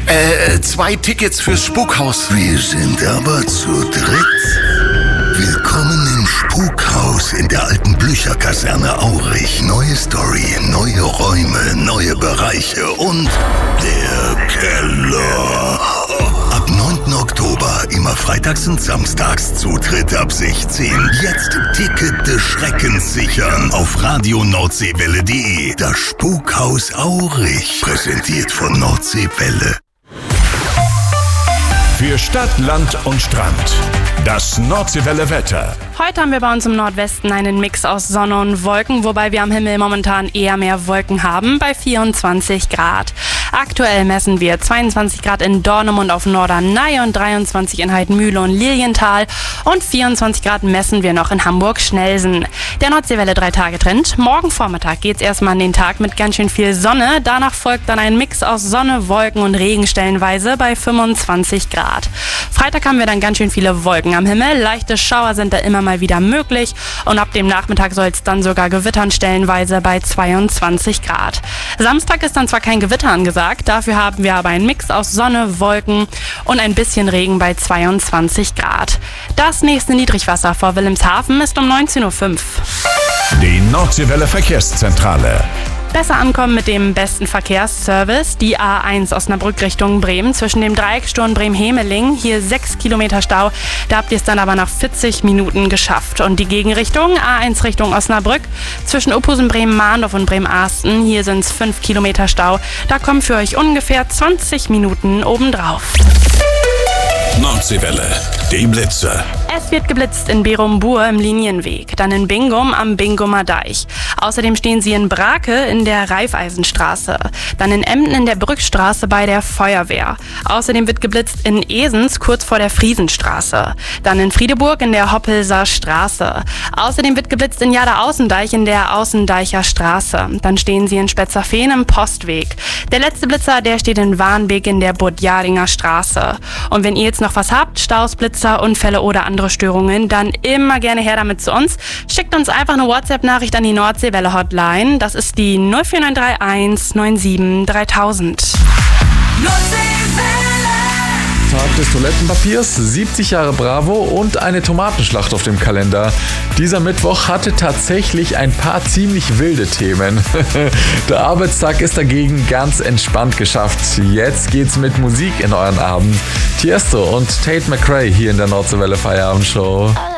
2 Tickets fürs Spukhaus. Wir sind aber zu dritt. Willkommen im Spukhaus in der alten Blücherkaserne Aurich. Neue Story, neue Räume, neue Bereiche und der Keller. Ab 9. Oktober, immer freitags und samstags, Zutritt ab 16. Jetzt Ticket des Schreckens sichern auf radionordseewelle.de. Das Spukhaus Aurich, präsentiert von Nordseewelle. Für Stadt, Land und Strand. Das Nordseewelle Wetter. Heute haben wir bei uns im Nordwesten einen Mix aus Sonne und Wolken, wobei wir am Himmel momentan eher mehr Wolken haben, bei 24 Grad. Aktuell messen wir 22 Grad in Dornemund auf Norderney und 23 in Heidmühle und Lilienthal und 24 Grad messen wir noch in Hamburg-Schnelsen. Der Nordseewelle 3-Tage-Trend. Morgen Vormittag geht's erstmal an den Tag mit ganz schön viel Sonne. Danach folgt dann ein Mix aus Sonne, Wolken und Regen stellenweise bei 25 Grad. Freitag haben wir dann ganz schön viele Wolken am Himmel. Leichte Schauer sind da immer mal wieder möglich und ab dem Nachmittag soll es dann sogar gewittern stellenweise bei 22 Grad. Samstag ist dann zwar kein Gewitter angesagt, dafür haben wir aber einen Mix aus Sonne, Wolken und ein bisschen Regen bei 22 Grad. Das nächste Niedrigwasser vor Wilhelmshaven ist um 19:05 Uhr. Die Nordseewelle Verkehrszentrale. Besser ankommen mit dem besten Verkehrsservice. Die A1 Osnabrück Richtung Bremen zwischen dem Dreiecksturm Bremen-Hemeling. Hier 6 Kilometer Stau. Da habt ihr es dann aber nach 40 Minuten geschafft. Und die Gegenrichtung A1 Richtung Osnabrück zwischen Ophusen, Bremen-Mahndorf und Bremen-Arsten. Hier sind es 5 Kilometer Stau. Da kommen für euch ungefähr 20 Minuten obendrauf. Nordseewelle, die Blitze. Es wird geblitzt in Berumbur im Linienweg, dann in Bingum am Bingumer Deich. Außerdem stehen sie in Brake in der Raiffeisenstraße, dann in Emden in der Brückstraße bei der Feuerwehr. Außerdem wird geblitzt in Esens kurz vor der Friesenstraße, dann in Friedeburg in der Hoppelser Straße. Außerdem wird geblitzt in Jada-Außendeich in der Außendeicher Straße. Dann stehen sie in Spetzerfehn im Postweg. Der letzte Blitzer, der steht in Warnbeek in der Budjadinger Straße. Und wenn ihr jetzt noch was habt, Staus, Blitzer, Unfälle oder andere Störungen, dann immer gerne her damit zu uns. Schickt uns einfach eine WhatsApp-Nachricht an die Nordseewelle-Hotline. Das ist die 04931 97 3000. Tag des Toilettenpapiers, 70 Jahre Bravo und eine Tomatenschlacht auf dem Kalender. Dieser Mittwoch hatte tatsächlich ein paar ziemlich wilde Themen. Der Arbeitstag ist dagegen ganz entspannt geschafft. Jetzt geht's mit Musik in euren Abend. Tiesto und Tate McRae hier in der Nordseewelle Feierabendshow.